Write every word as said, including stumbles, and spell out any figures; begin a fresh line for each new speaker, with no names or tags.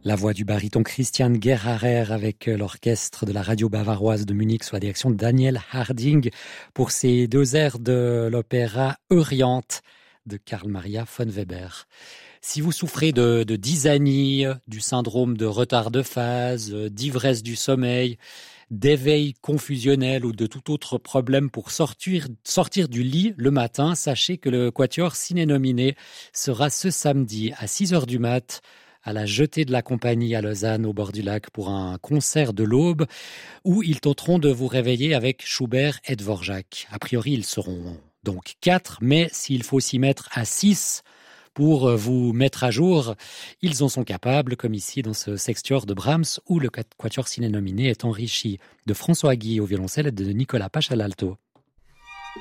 La voix du baryton Christian Gerhaher avec l'orchestre de la radio bavaroise de Munich sous la direction de Daniel Harding pour ces deux airs de l'opéra Euryanthe de Karl Maria von Weber. Si vous souffrez de, de dysanie, du syndrome de retard de phase, d'ivresse du sommeil, d'éveil confusionnel ou de tout autre problème pour sortir, sortir du lit le matin, sachez que le Quatuor Ciné Nominé sera ce samedi à six heures du mat' à la Jetée de la Compagnie à Lausanne, au bord du lac, pour un concert de l'aube où ils tenteront de vous réveiller avec Schubert et Dvorak. A priori, ils seront donc quatre, mais s'il faut s'y mettre à six pour vous mettre à jour, ils en sont capables, comme ici dans ce sextuor de Brahms, où le Quatuor Ciné Nominé est enrichi de François Guy au violoncelle et de Nicolas Pache à l'alto.